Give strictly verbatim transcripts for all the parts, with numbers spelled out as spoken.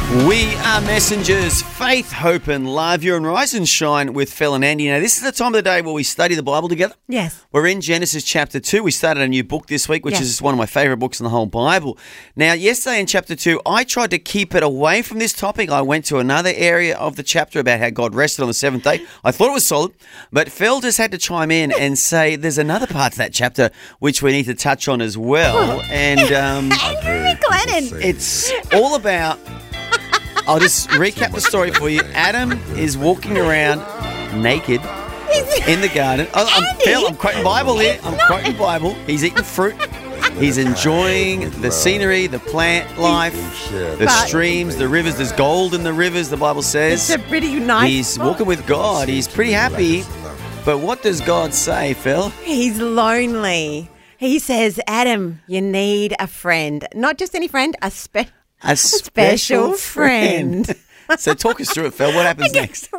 We are messengers, faith, hope and love. You're on Rise and Shine with Phil and Andy. Now, this is the time of the day where we study the Bible together. Yes. We're in Genesis chapter two. We started a new book this week, which Yes. is one of my favourite books in the whole Bible. Now, yesterday in chapter two, I tried to keep it away from this topic. I went to another area of the chapter about how God rested on the seventh day. I thought it was solid, but Phil just had to chime in and say there's another part to that chapter which we need to touch on as well. And um, Andrew Glennon. it's all about... I'll just recap the story for you. Adam is walking around naked in the garden. Oh, I'm, Andy, Phil, I'm quoting Bible here. it's I'm not- quoting Bible. He's eating fruit. He's enjoying the scenery, the plant life, the But- streams, the rivers. There's gold in the rivers, the Bible It's says. a pretty nice He's spot. walking with God. He's pretty happy. But what does God say, Phil? He's lonely. He says, Adam, you need a friend. Not just any friend, a spe- A special friend. So talk us through it, Phil. What happens next?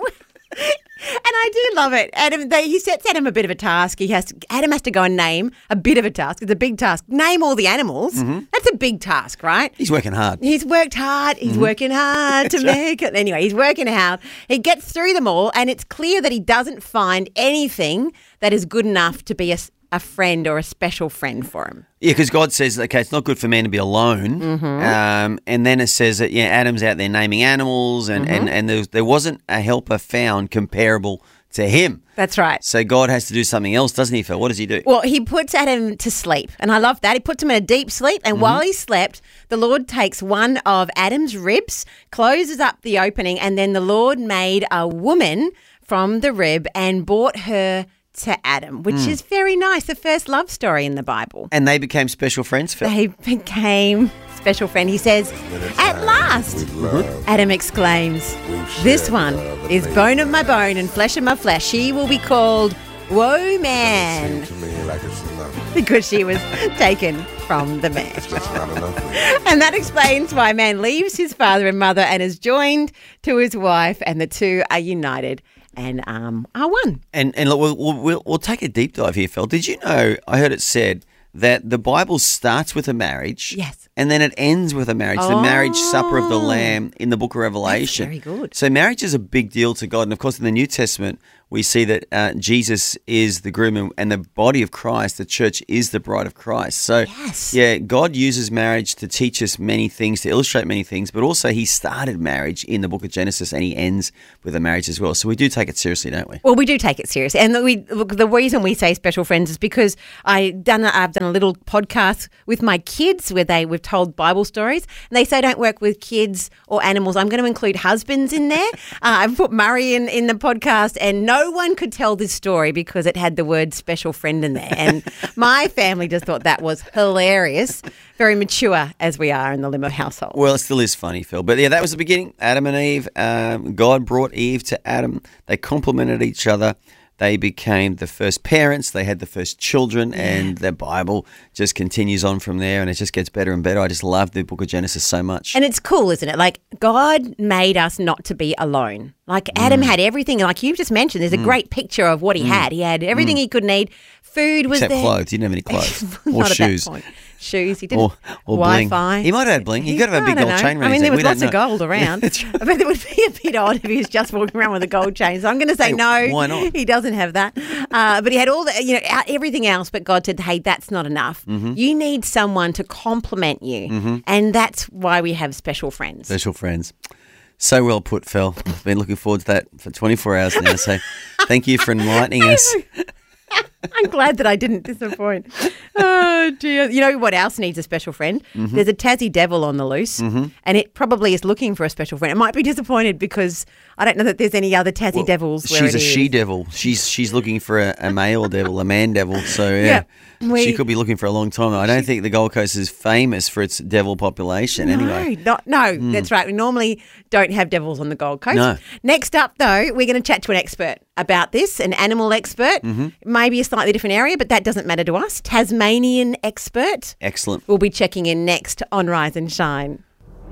And I do love it. Adam, they, he sets Adam a bit of a task. He has to, Adam has to go and name a bit of a task. It's a big task. Name all the animals. Mm-hmm. That's a big task, right? He's working hard. He's worked hard. He's working hard to make it. Anyway, he's working hard. He gets through them all, and it's clear that he doesn't find anything that is good enough to be a, s- a friend or a special friend for him. Yeah, because God says, okay, it's not good for man to be alone. Mm-hmm. Um, and then it says that, yeah, Adam's out there naming animals and, Mm-hmm. and, and there, there wasn't a helper found comparable to him. That's right. So God has to do something else, doesn't he, Phil? What does he do? Well, he puts Adam to sleep, and I love that. He puts him in a deep sleep, and while he slept, the Lord takes one of Adam's ribs, closes up the opening, and then the Lord made a woman from the rib and brought her to Adam, which is very nice. The first love story in the Bible. And they became special friends, Phil. They became special friend. He says, at last, Adam exclaims, this one is bone of my bone and flesh of my flesh. She will be called Woman because she was taken from the man. And that explains why man leaves his father and mother and is joined to his wife, and the two are united and um, are one. And and look, we'll, we'll, we'll, we'll take a deep dive here, Phil. Did you know, I heard it said that the Bible starts with a marriage. Yes. And then it ends with a marriage, the marriage supper of the Oh. Lamb in the book of Revelation. very good. So marriage is a big deal to God. And of course, in the New Testament, we see that uh, Jesus is the groom and, and the body of Christ, the church is the bride of Christ. So, Yes. yeah, God uses marriage to teach us many things, to illustrate many things, but also he started marriage in the book of Genesis and he ends with a marriage as well. So we do take it seriously, don't we? Well, we do take it seriously, and we look, the reason we say special friends is because I done a, I've done a little podcast with my kids where they we've told Bible stories, and they say don't work with kids or animals. I'm going to include husbands in there. uh, I've put Murray in in the podcast, and no one could tell this story because it had the word special friend in there, and my family just thought that was hilarious. Very mature as we are in the Limo household. Well, it still is funny, Phil. But yeah, that was the beginning. Adam and Eve. Um, God brought Eve to Adam. They complemented each other. They became the first parents. They had the first children, and the Bible just continues on from there, and it just gets better and better. I just love the book of Genesis so much. And it's cool, isn't it? Like, God made us not to be alone. Like, Adam had everything. Like you just mentioned, there's a great picture of what he had. He had everything he could need. Food was Except there. clothes. He didn't have any clothes or Not shoes. At that point. Shoes. He didn't. Or, or bling. Wi-Fi. He might have had bling. He could have a I big don't gold know. chain around I his mean, there neck. was We don't lots of know. gold around. That's right. But it would be a bit odd if he was just walking around with a gold chain. So I'm going to say Hey, no. why not? He doesn't have that. Uh, but he had all the, you know, out- everything else. But God said, hey, that's not enough. Mm-hmm. You need someone to complement you. And that's why we have special friends. Special friends. So well put, Phil. I've been looking forward to that for twenty-four hours now. So thank you for enlightening us. I'm glad that I didn't disappoint. Oh, dear. You know what else needs a special friend? Mm-hmm. There's a Tassie devil on the loose, and it probably is looking for a special friend. It might be disappointed because I don't know that there's any other Tassie devils where She's it a is. she-devil. She's she's looking for a, a male devil, a man devil. So, yeah, Yeah, we- she could be looking for a long time. I don't think the Gold Coast is famous for its devil population anyway. No, not, no, that's right. We normally don't have devils on the Gold Coast. No. Next up, though, we're going to chat to an expert about this, an animal expert, maybe a slightly different area, but that doesn't matter to us. Tasmanian expert. Excellent. We'll be checking in next on Rise and Shine.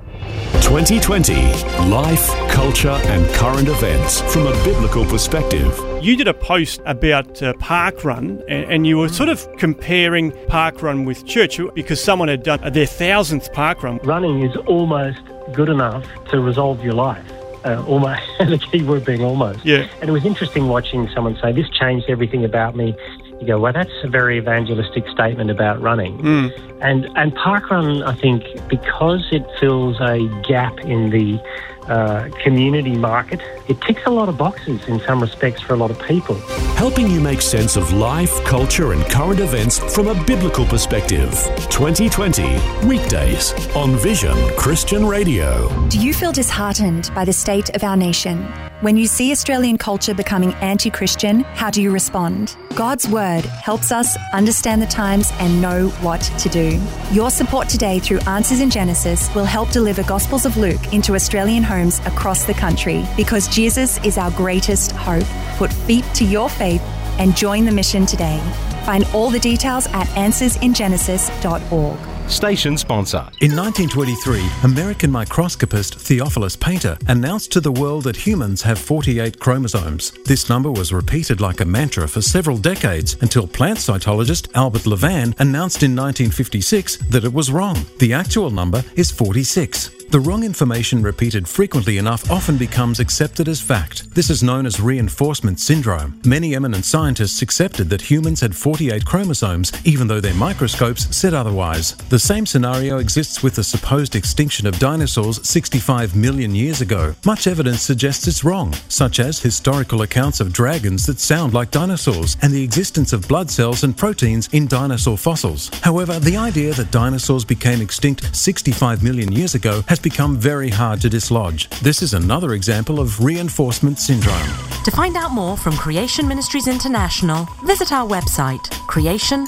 twenty twenty. Life, culture and current events from a biblical perspective. You did a post about uh, parkrun, and, and you were sort of comparing parkrun with church because someone had done their thousandth parkrun. Running is almost good enough to resolve your life. Uh, almost, the key word being almost. Yeah. And it was interesting watching someone say, this changed everything about me. You go, well, that's a very evangelistic statement about running. Mm. And and parkrun, I think, because it fills a gap in the uh, community market, it ticks a lot of boxes in some respects for a lot of people. Helping you make sense of life, culture and current events from a biblical perspective. twenty twenty, weekdays on Vision Christian Radio. Do you feel disheartened by the state of our nation? When you see Australian culture becoming anti-Christian, how do you respond? God's Word helps us understand the times and know what to do. Your support today through Answers in Genesis will help deliver Gospels of Luke into Australian homes across the country, because Jesus is our greatest hope. Put feet to your faith and join the mission today. Find all the details at answers in genesis dot org. Station sponsor. In nineteen twenty-three, American microscopist Theophilus Painter announced to the world that humans have forty-eight chromosomes. This number was repeated like a mantra for several decades until plant cytologist Albert Levan announced in nineteen fifty-six that it was wrong. The actual number is forty-six. The wrong information repeated frequently enough often becomes accepted as fact. This is known as reinforcement syndrome. Many eminent scientists accepted that humans had forty-eight chromosomes, even though their microscopes said otherwise. The same scenario exists with the supposed extinction of dinosaurs sixty-five million years ago. Much evidence suggests it's wrong, such as historical accounts of dragons that sound like dinosaurs and the existence of blood cells and proteins in dinosaur fossils. However, the idea that dinosaurs became extinct sixty-five million years ago has become very hard to dislodge. This is another example of reinforcement syndrome. To find out more from Creation Ministries International, visit our website, creation